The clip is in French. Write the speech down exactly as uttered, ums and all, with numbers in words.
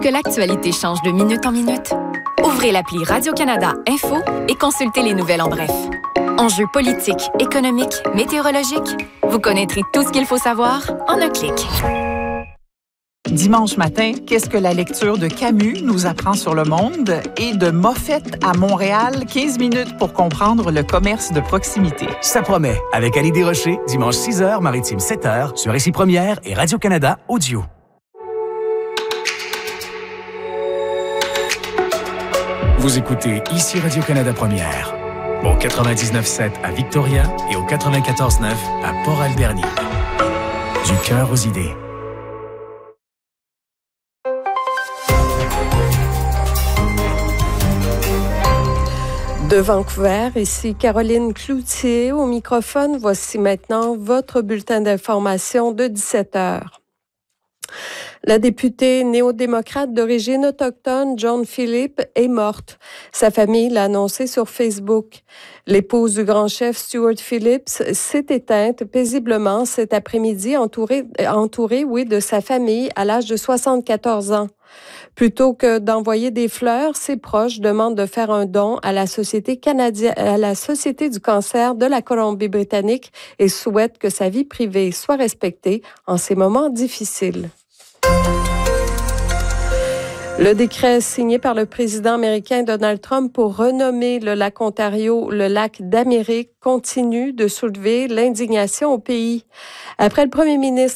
que l'actualité change de minute en minute? Ouvrez l'appli Radio-Canada Info et consultez les nouvelles en bref. Enjeux politiques, économiques, météorologiques, vous connaîtrez tout ce qu'il faut savoir en un clic. Dimanche matin, qu'est-ce que la lecture de Camus nous apprend sur le monde? Et de Moffett à Montréal, quinze minutes pour comprendre le commerce de proximité. Ça promet, avec Annie Desrochers, dimanche six heures, maritime sept heures, sur Ici Première et Radio-Canada Audio. Vous écoutez Ici Radio-Canada Première, au quatre-vingt-dix-neuf sept à Victoria et au quatre-vingt-quatorze neuf à Port-Alberni. Du cœur aux idées. De Vancouver, ici Caroline Cloutier au microphone. Voici maintenant votre bulletin d'information de dix-sept heures. La députée néo-démocrate d'origine autochtone, Joan Phillips, est morte. Sa famille l'a annoncé sur Facebook. L'épouse du grand chef Stuart Phillips s'est éteinte paisiblement cet après-midi, entourée, entourée, oui, de sa famille à l'âge de soixante-quatorze ans. Plutôt que d'envoyer des fleurs, ses proches demandent de faire un don à la Société canadienne, à la Société du cancer de la Colombie-Britannique et souhaitent que sa vie privée soit respectée en ces moments difficiles. Le décret signé par le président américain Donald Trump pour renommer le lac Ontario le lac d'Amérique continue de soulever l'indignation au pays. Après le premier ministre